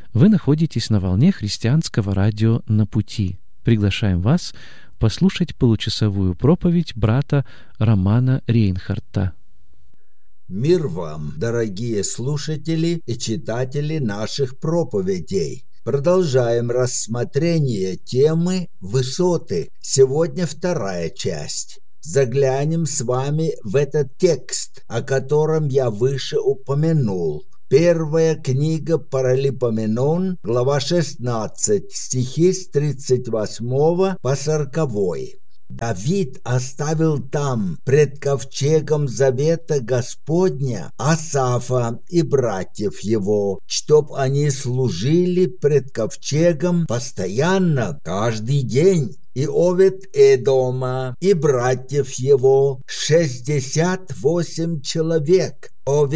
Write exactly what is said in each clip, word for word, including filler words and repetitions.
Вы находитесь на волне христианского радио «На пути». Приглашаем вас послушать получасовую проповедь брата Романа Рейнхарта. Мир вам, дорогие слушатели и читатели наших проповедей. Продолжаем рассмотрение темы «Высоты». Сегодня вторая часть. Заглянем с вами в этот текст, о котором я выше упомянул. Первая книга Паралипоменон, глава шестнадцать, стихи с тридцать восьмого по сороковой. Давид оставил там пред ковчегом завета Господня Асафа и братьев его, чтоб они служили пред ковчегом постоянно, каждый день. И Овед-Эдома, и братьев его, шестьдесят восемь человек.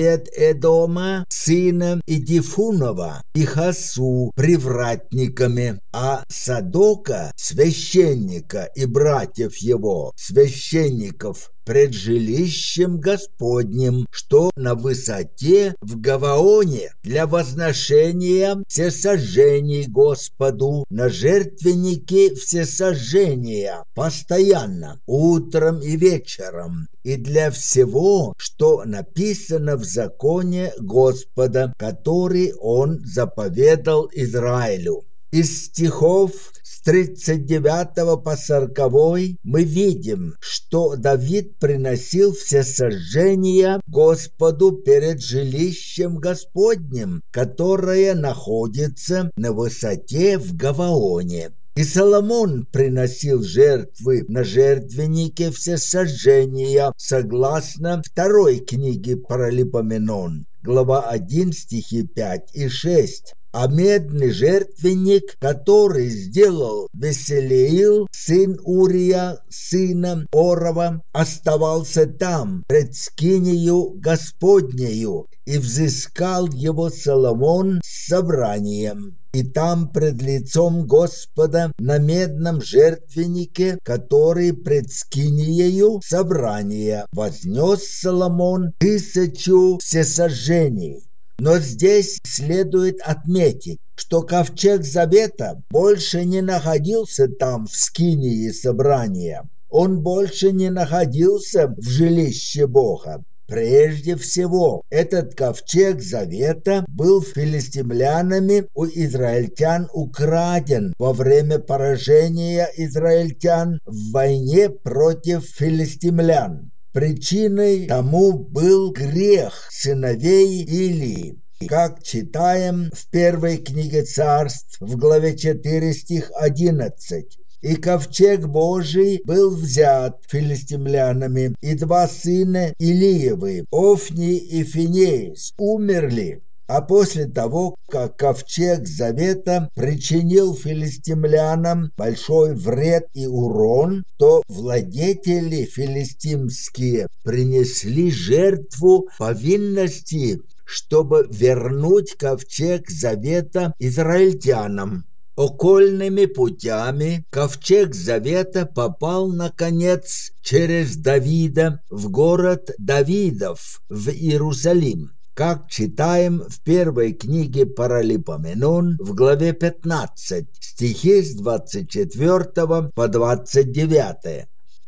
Овед-Эдома, сына Идифунова, и Хасу привратниками, а Садока, священника, и братьев его, священников, пред жилищем Господним, что на высоте в Гаваоне, для возношения всесожжений Господу, на жертвеннике всесожжения, постоянно, утром и вечером, и для всего, что написано в законе Господа, который Он заповедал Израилю. Из стихов с тридцать девятого по сороковой мы видим, что Давид приносил всесожжения Господу перед жилищем Господним, которое находится на высоте в Гаваоне. И Соломон приносил жертвы на жертвеннике всесожжения, согласно второй книге Паралипоменон, глава один, стихи пять и шесть. А медный жертвенник, который сделал Веселеил, сын Урия, сына Орова, оставался там, пред скинию Господнею, и взыскал его Соломон с собранием. И там пред лицом Господа на медном жертвеннике, который пред скиниею собрания, вознес Соломон тысячу всесожжений. Но здесь следует отметить, что ковчег завета больше не находился там в скинии собрания. Он больше не находился в жилище Бога. Прежде всего, этот ковчег завета был филистимлянами у израильтян украден во время поражения израильтян в войне против филистимлян. Причиной тому был грех сыновей Илии. Как читаем в первой книге Царств, в главе четыре, стих одиннадцать. «И ковчег Божий был взят филистимлянами, и два сына Илиевы, Офни и Финеис, умерли». А после того, как ковчег завета причинил филистимлянам большой вред и урон, то владетели филистимские принесли жертву повинности, чтобы вернуть ковчег завета израильтянам. Окольными путями ковчег завета попал, наконец, через Давида в город Давидов, в Иерусалим. Как читаем в первой книге Паралипоменон в главе пятнадцать, стихи с двадцать четвёртого по двадцать девятый.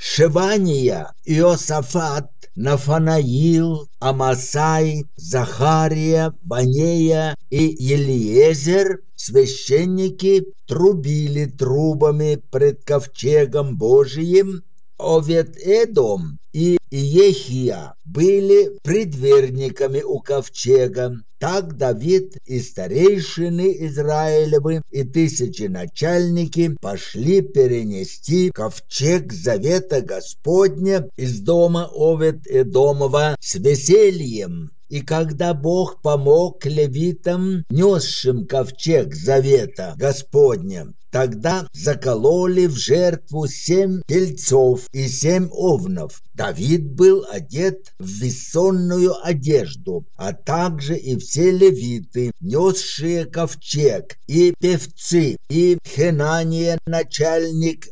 Шевания, Иосафат, Нафанаил, Амасай, Захария, Банея и Елиезер, священники, трубили трубами пред ковчегом Божиим. Овед-Эдом и Иехия были предверниками у ковчега. Так Давид и старейшины Израилевы и тысяченачальники пошли перенести ковчег завета Господня из дома Овед-Эдомова с весельем. И когда Бог помог левитам, несшим ковчег завета Господня, тогда закололи в жертву семь тельцов и семь овнов. Давид был одет в весонную одежду, а также и все левиты, несшие ковчег, и певцы, и Хенания, начальник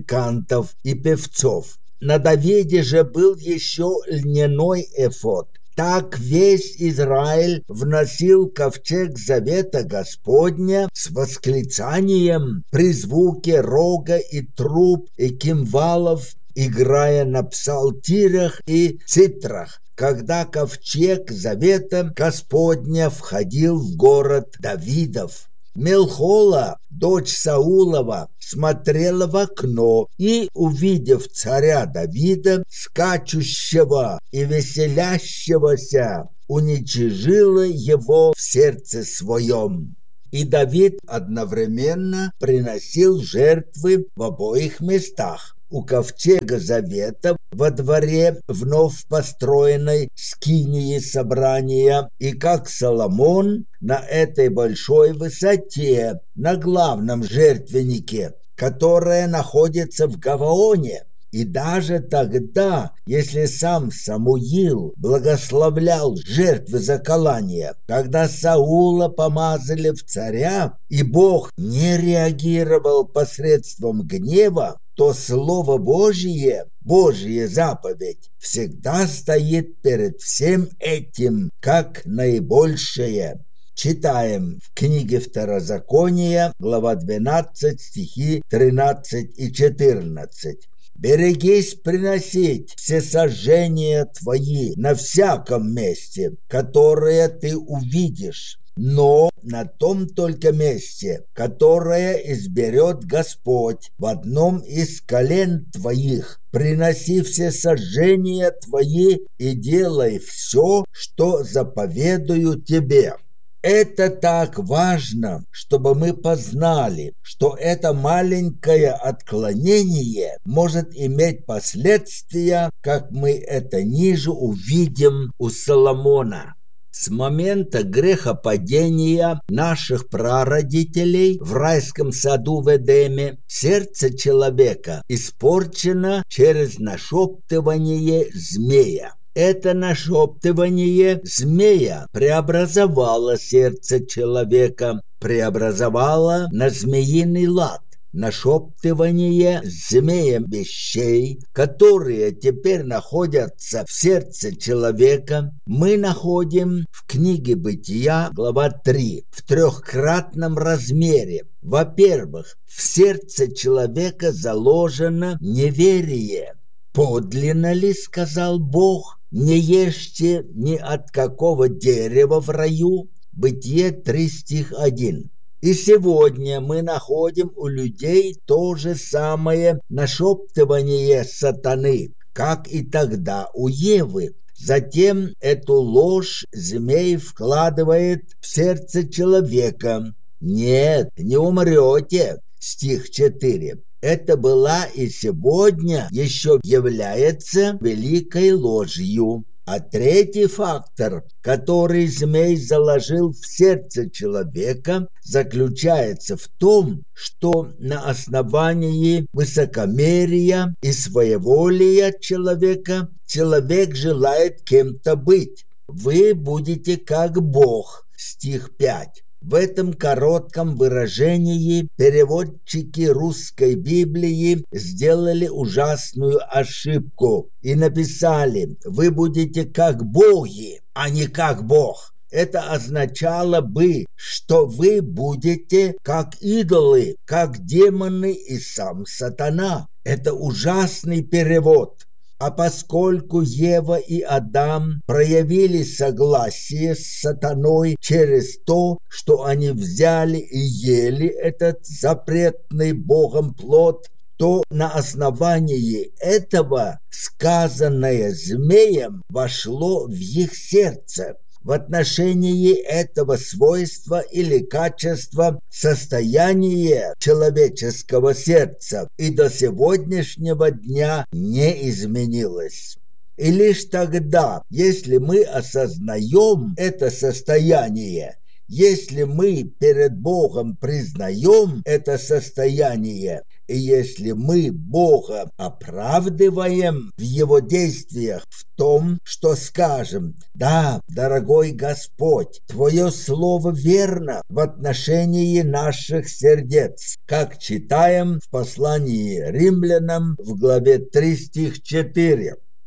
музыкантов и певцов. На Давиде же был еще льняной эфод. Так весь Израиль вносил ковчег завета Господня с восклицанием при звуке рога и труб и кимвалов, играя на псалтирях и цитрах, когда ковчег завета Господня входил в город Давидов. Мелхола, дочь Саулова, смотрела в окно и, увидев царя Давида, скачущего и веселящегося, уничижила его в сердце своем. И Давид одновременно приносил жертвы в обоих местах. У ковчега завета во дворе вновь построенной скинии собрания, и как Соломон на этой большой высоте, на главном жертвеннике, которая находится в Гаваоне. И даже тогда, если сам Самуил благословлял жертвы заколания, когда Саула помазали в царя, и Бог не реагировал посредством гнева, то Слово Божье, Божья заповедь, всегда стоит перед всем этим как наибольшее. Читаем в книге Второзакония, глава двенадцать, стихи тринадцать и четырнадцать. «Берегись приносить все сожжения твои на всяком месте, которое ты увидишь, но на том только месте, которое изберет Господь в одном из колен твоих. Приноси все сожжения твои и делай все, что заповедую тебе». Это так важно, чтобы мы познали, что это маленькое отклонение может иметь последствия, как мы это ниже увидим у Соломона. С момента грехопадения наших прародителей в райском саду в Эдеме сердце человека испорчено через нашептывание змея. Это нашептывание змея преобразовало сердце человека, преобразовало на змеиный лад. Нашептывание змеем вещей, которые теперь находятся в сердце человека, мы находим в книге Бытия, глава три, в трехкратном размере. Во-первых, в сердце человека заложено неверие. «Подлинно ли, — сказал Бог, — не ешьте ни от какого дерева в раю?» Бытие три, стих один. И сегодня мы находим у людей то же самое нашептывание сатаны, как и тогда у Евы. Затем эту ложь змей вкладывает в сердце человека. «Нет, не умрете», стих четыре. Это была и сегодня еще является великой ложью. А третий фактор, который змей заложил в сердце человека, заключается в том, что на основании высокомерия и своеволия человека человек желает кем-то быть. «Вы будете как Бог», стих пять. В этом коротком выражении переводчики русской Библии сделали ужасную ошибку и написали: «Вы будете как боги, а не как Бог». Это означало бы, что вы будете как идолы, как демоны и сам сатана. Это ужасный перевод. А поскольку Ева и Адам проявили согласие с сатаной через то, что они взяли и ели этот запретный Богом плод, то на основании этого сказанное змеем вошло в их сердце. В отношении этого свойства или качества состояние человеческого сердца и до сегодняшнего дня не изменилось. И лишь тогда, если мы осознаем это состояние, если мы перед Богом признаем это состояние, и если мы Бога оправдываем в Его действиях в том, что скажем: «Да, дорогой Господь, Твое Слово верно в отношении наших сердец», как читаем в послании римлянам в главе три, стих четыре.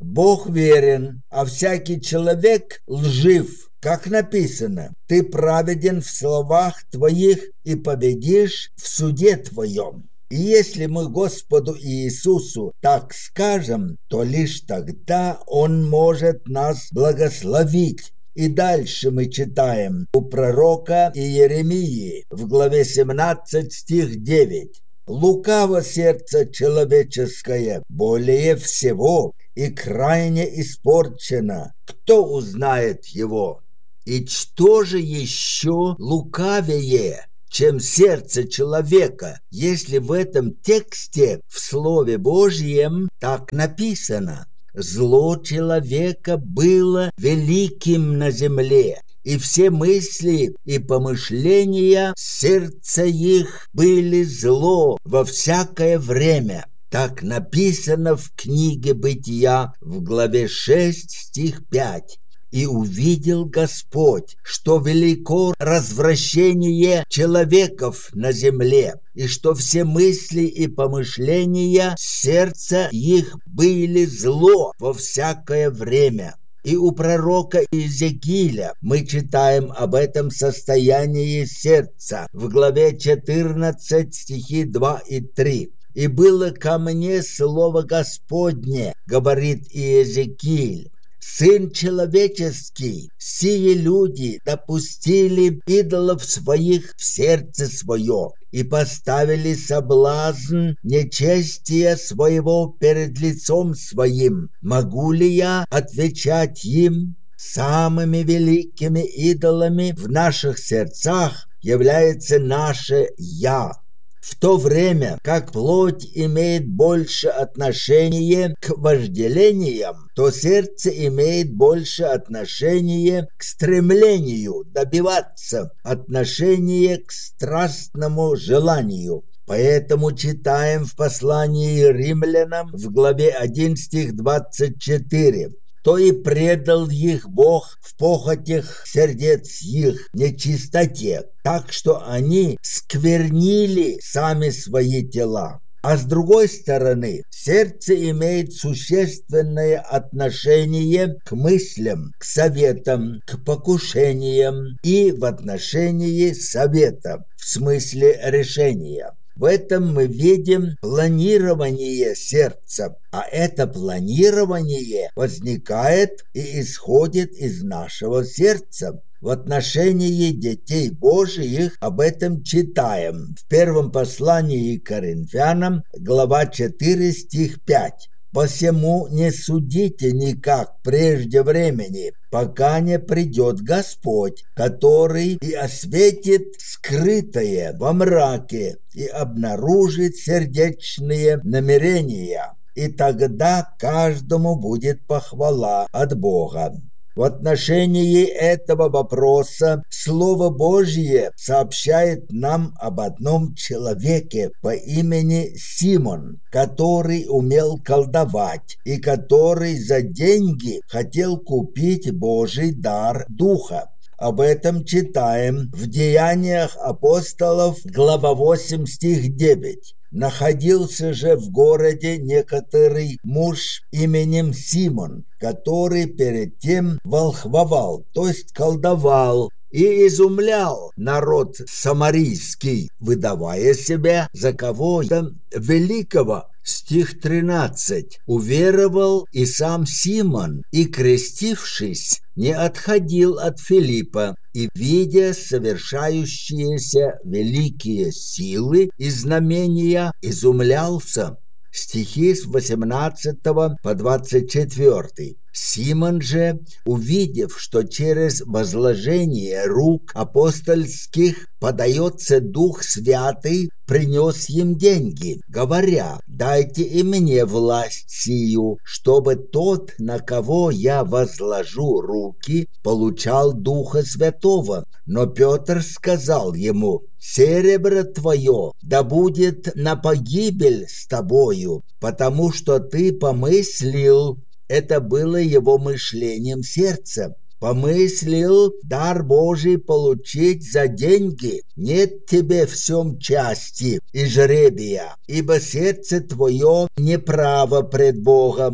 Бог верен, а всякий человек лжив. Как написано, ты праведен в словах твоих и победишь в суде твоем. И если мы Господу Иисусу так скажем, то лишь тогда Он может нас благословить. И дальше мы читаем у пророка Иеремии в главе семнадцать, стих девять. «Лукаво сердце человеческое более всего и крайне испорчено. Кто узнает его? И что же еще лукавее, чем сердце человека, если в этом тексте в Слове Божьем так написано? Зло человека было великим на земле, и все мысли и помышления сердца их были зло во всякое время». Так написано в книге Бытия в главе шесть, стих пять. «И увидел Господь, что велико развращение человеков на земле, и что все мысли и помышления сердца их были зло во всякое время». И у пророка Иезекииля мы читаем об этом состоянии сердца в главе четырнадцать, стихи два и три. «И было ко мне слово Господне, говорит Иезекииль, Сын человеческий, сие люди допустили идолов своих в сердце свое и поставили соблазн нечестия своего перед лицом своим. Могу ли я отвечать им? Самыми великими идолами в наших сердцах является наше «Я». В то время как плоть имеет больше отношения к вожделениям, то сердце имеет больше отношения к стремлению добиваться, отношение к страстному желанию. Поэтому читаем в послании римлянам в главе один, стих двадцать четыре. «То и предал их Бог в похотях сердец их нечистоте, так что они сквернили сами свои тела». А с другой стороны, сердце имеет существенное отношение к мыслям, к советам, к покушениям и в отношении совета, в смысле решения. В этом мы видим планирование сердца, а это планирование возникает и исходит из нашего сердца. В отношении детей Божиих об этом читаем в первом послании к Коринфянам, глава четыре, стих пять. «Посему не судите никак прежде времени, пока не придет Господь, который и осветит скрытое во мраке и обнаружит сердечные намерения, и тогда каждому будет похвала от Бога». В отношении этого вопроса Слово Божье сообщает нам об одном человеке по имени Симон, который умел колдовать и который за деньги хотел купить Божий дар Духа. Об этом читаем в Деяниях апостолов, глава восемь, стих девять. «Находился же в городе некоторый муж именем Симон, который перед тем волхвовал, то есть колдовал, и изумлял народ самарийский, выдавая себя за кого-то великого». Стих тринадцать. «Уверовал и сам Симон, и, крестившись, не отходил от Филиппа, и, видя совершающиеся великие силы и знамения, изумлялся». Стихи с восемнадцатого по двадцать четвёртый. Симон же, увидев, что через возложение рук апостольских подается Дух Святый, принес им деньги, говоря: «Дайте и мне власть сию, чтобы тот, на кого я возложу руки, получал Духа Святого». Но Петр сказал ему: «Серебро твое да будет на погибель с тобою, потому что ты помыслил». Это было его мышлением сердца. Помыслил дар Божий получить за деньги. Нет тебе в сем части и жребия, ибо сердце твое неправо пред Богом.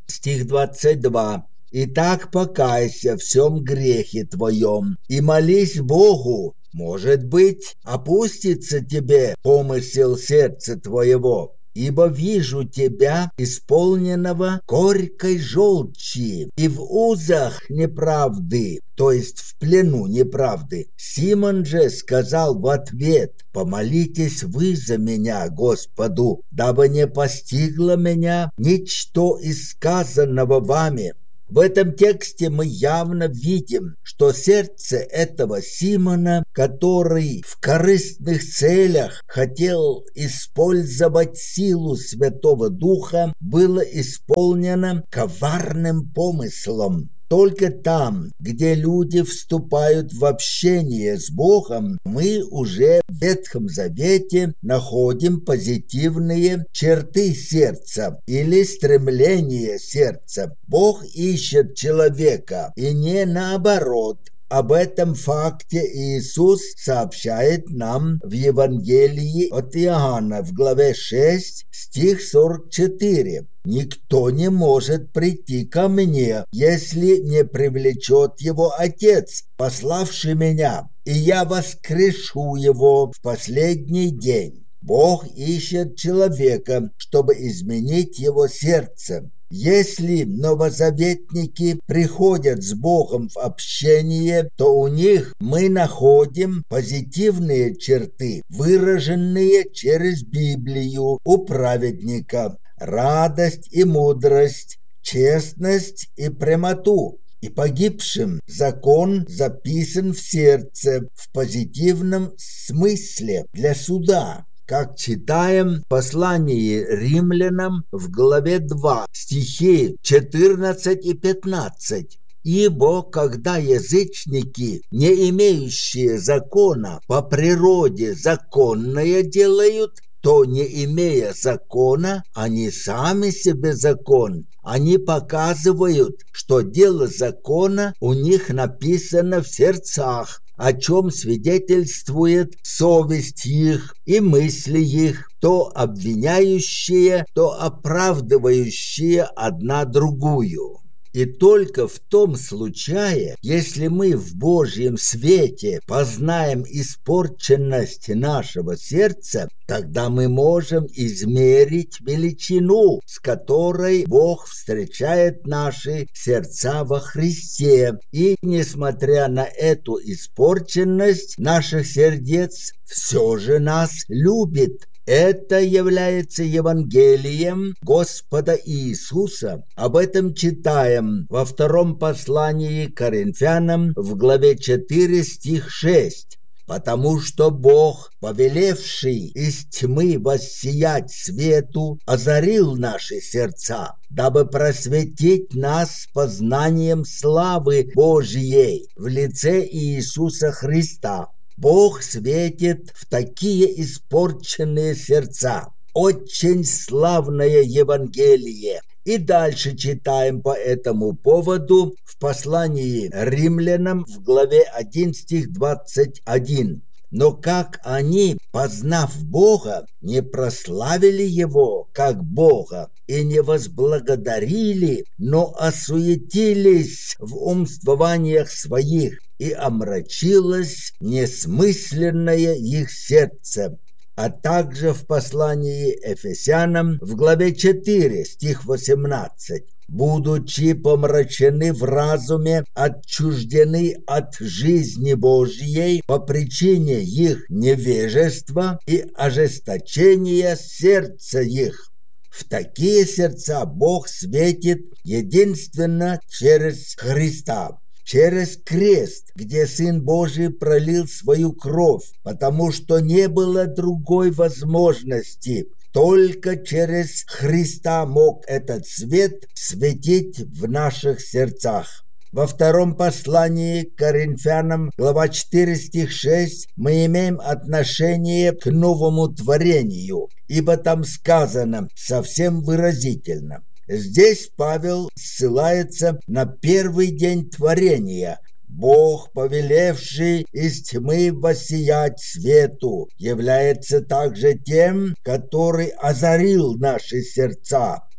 стих двадцать два. «Итак, покайся в всем грехе твоем и молись Богу, может быть, опустится тебе помысел сердца твоего. Ибо вижу тебя, исполненного горькой желчи, и в узах неправды, то есть в плену неправды. Симон же сказал в ответ: помолитесь вы за меня Господу, дабы не постигло меня ничто из сказанного вами». В этом тексте мы явно видим, что сердце этого Симона, который в корыстных целях хотел использовать силу Святого Духа, было исполнено коварным помыслом. Только там, где люди вступают в общение с Богом, мы уже в Ветхом Завете находим позитивные черты сердца или стремления сердца. Бог ищет человека, и не наоборот. Об этом факте Иисус сообщает нам в Евангелии от Иоанна в главе шесть, стих сорок четыре. «Никто не может прийти ко мне, если не привлечет его Отец, пославший меня, и я воскрешу его в последний день». Бог ищет человека, чтобы изменить его сердце. Если новозаветники приходят с Богом в общение, то у них мы находим позитивные черты, выраженные через Библию у праведника: радость и мудрость, честность и прямоту. И погибшим закон записан в сердце в позитивном смысле для суда. Как читаем в послании римлянам в главе два, стихи четырнадцать и пятнадцать. «Ибо когда язычники, не имеющие закона, по природе законное делают, то, не имея закона, они сами себе закон. Они показывают, что дело закона у них написано в сердцах, о чем свидетельствует совесть их и мысли их, то обвиняющие, то оправдывающие одна другую». И только в том случае, если мы в Божьем свете познаем испорченность нашего сердца, тогда мы можем измерить величину, с которой Бог встречает наши сердца во Христе. И, несмотря на эту испорченность наших сердец, все же нас любит. Это является Евангелием Господа Иисуса. Об этом читаем во втором послании к Коринфянам в главе четыре, стих шесть. «Потому что Бог, повелевший из тьмы воссиять свету, озарил наши сердца, дабы просветить нас познанием славы Божьей в лице Иисуса Христа». Бог светит в такие испорченные сердца. Очень славное Евангелие. И дальше читаем по этому поводу в послании римлянам в главе один, стих двадцать один. «Но как они, познав Бога, не прославили Его как Бога и не возблагодарили, но осуетились в умствованиях своих, и омрачилось несмысленное их сердце». А также в послании Ефесянам в главе четыре, стих восемнадцать. «Будучи помрачены в разуме, отчуждены от жизни Божьей по причине их невежества и ожесточения сердца их». В такие сердца Бог светит единственно через Христа, через крест, где Сын Божий пролил свою кровь, потому что не было другой возможности. Только через Христа мог этот свет светить в наших сердцах. Во втором послании к Коринфянам, глава четыре, стих шесть, мы имеем отношение к новому творению, ибо там сказано совсем выразительно. Здесь Павел ссылается на первый день творения. Бог, повелевший из тьмы воссиять свету, является также тем, который озарил наши сердца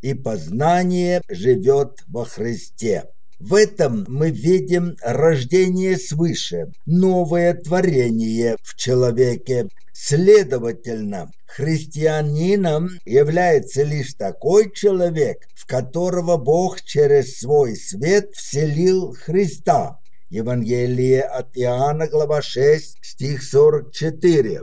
и познание живет во Христе. В этом мы видим рождение свыше, новое творение в человеке. Следовательно, христианином является лишь такой человек, в которого Бог через свой свет вселил Христа. Евангелие от Иоанна, глава шесть, стих сорок четыре.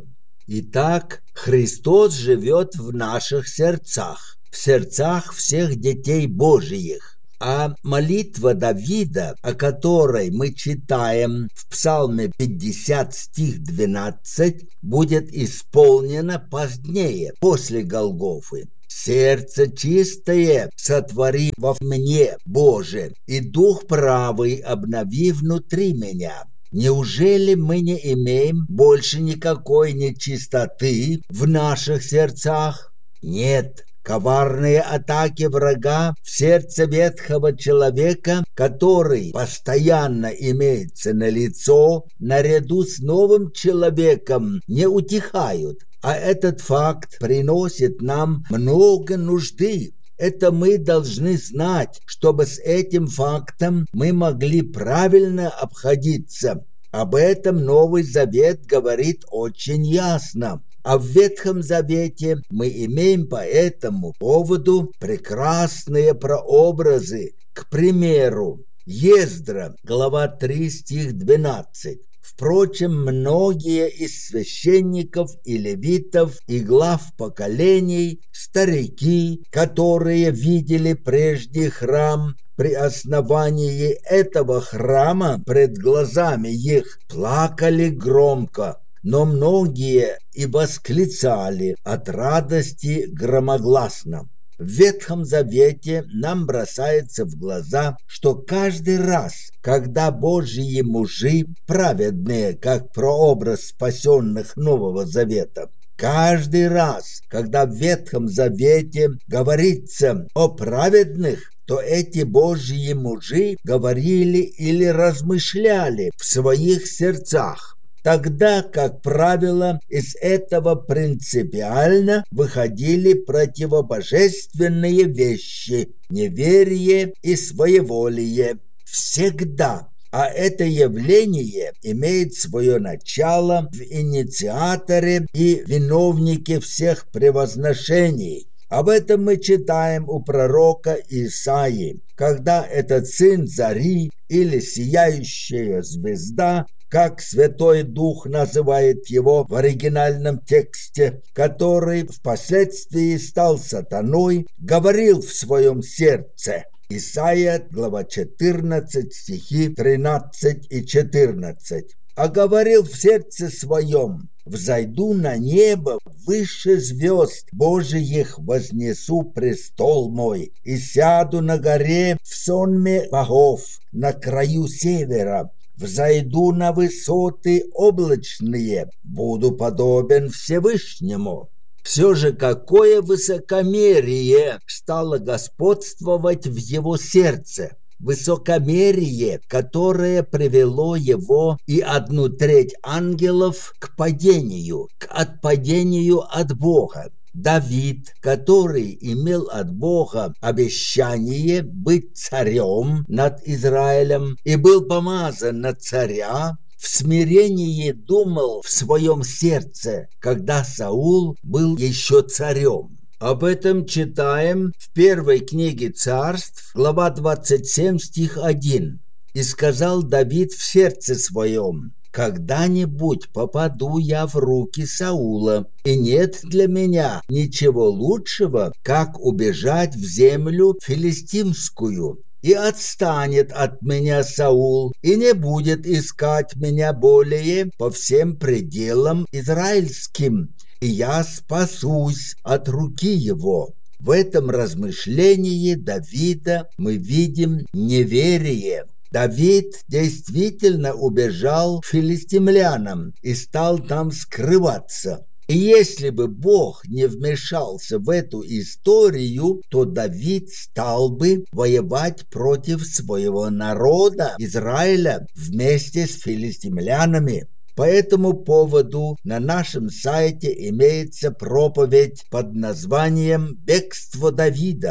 Итак, Христос живет в наших сердцах, в сердцах всех детей Божиих. А молитва Давида, о которой мы читаем в Псалме пятьдесят, стих двенадцать, будет исполнена позднее, после Голгофы. «Сердце чистое сотвори во мне, Боже, и дух правый обнови внутри меня». Неужели мы не имеем больше никакой нечистоты в наших сердцах? Нет. Коварные атаки врага в сердце ветхого человека, который постоянно имеется налицо, наряду с новым человеком не утихают, а этот факт приносит нам много нужды. Это мы должны знать, чтобы с этим фактом мы могли правильно обходиться. Об этом Новый Завет говорит очень ясно. А в Ветхом Завете мы имеем по этому поводу прекрасные прообразы. К примеру, Ездра, глава три, стих двенадцать. Впрочем, многие из священников и левитов и глав поколений, старики, которые видели прежде храм, при основании этого храма пред глазами их плакали громко. Но многие и восклицали от радости громогласно. В Ветхом Завете нам бросается в глаза, что каждый раз, когда Божьи мужи, праведные, как прообраз спасенных Нового Завета, каждый раз, когда в Ветхом Завете говорится о праведных, то эти Божьи мужи говорили или размышляли в своих сердцах. Тогда, как правило, из этого принципиально выходили противобожественные вещи – неверие и своеволие. Всегда. А это явление имеет свое начало в инициаторе и виновнике всех превозношений. Об этом мы читаем у пророка Исаии, когда этот сын зари или сияющая звезда, как Святой Дух называет его в оригинальном тексте, который впоследствии стал сатаной, говорил в своем сердце. Исайя, глава четырнадцать, стихи тринадцать и четырнадцать. А говорил в сердце своем: «Взойду на небо, выше звезд Божиих вознесу престол мой, и сяду на горе в сонме богов, на краю севера. Взойду на высоты облачные, буду подобен Всевышнему». Все же какое высокомерие стало господствовать в его сердце. Высокомерие, которое привело его и одну треть ангелов к падению, к отпадению от Бога. Давид, который имел от Бога обещание быть царем над Израилем и был помазан на царя, в смирении думал в своем сердце, когда Саул был еще царем. Об этом читаем в первой книге Царств, глава двадцать семь, стих один. «И сказал Давид в сердце своем: когда-нибудь попаду я в руки Саула, и нет для меня ничего лучшего, как убежать в землю филистимскую. И отстанет от меня Саул, и не будет искать меня более по всем пределам израильским, и я спасусь от руки его». В этом размышлении Давида мы видим неверие. Давид действительно убежал к филистимлянам и стал там скрываться. И если бы Бог не вмешался в эту историю, то Давид стал бы воевать против своего народа, Израиля, вместе с филистимлянами. По этому поводу на нашем сайте имеется проповедь под названием «Бегство Давида».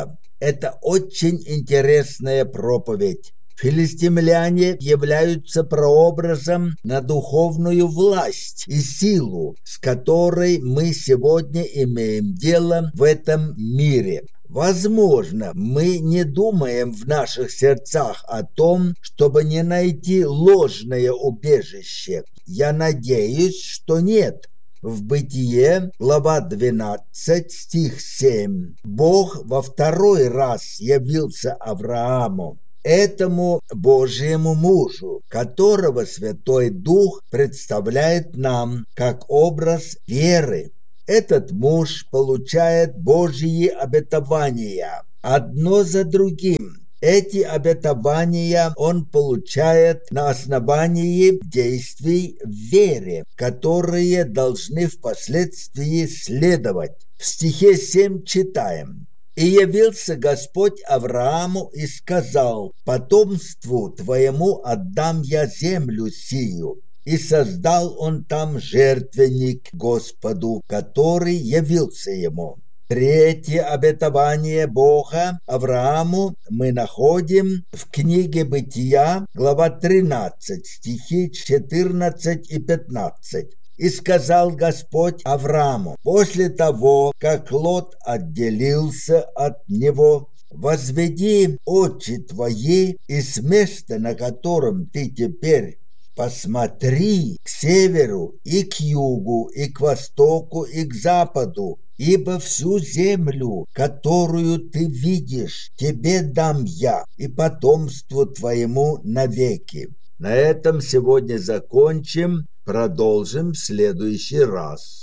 Это очень интересная проповедь. Филистимляне являются прообразом на духовную власть и силу, с которой мы сегодня имеем дело в этом мире. Возможно, мы не думаем в наших сердцах о том, чтобы не найти ложное убежище. Я надеюсь, что нет. В Бытие, глава двенадцать, стих семь, Бог во второй раз явился Аврааму, этому Божьему мужу, которого Святой Дух представляет нам как образ веры. Этот муж получает Божьи обетования, одно за другим. Эти обетования он получает на основании действий в вере, которые должны впоследствии следовать. В стихе семь читаем: «И явился Господь Аврааму и сказал: потомству твоему отдам я землю сию. И создал он там жертвенник Господу, который явился ему». Третье обетование Бога Аврааму мы находим в книге Бытия, глава тринадцать, стихи четырнадцать и пятнадцать. «И сказал Господь Аврааму, после того, как Лот отделился от него: возведи очи твои, и с места, на котором ты теперь, посмотри к северу и к югу, и к востоку, и к западу, ибо всю землю, которую ты видишь, тебе дам я и потомству твоему навеки». На этом сегодня закончим, продолжим в следующий раз.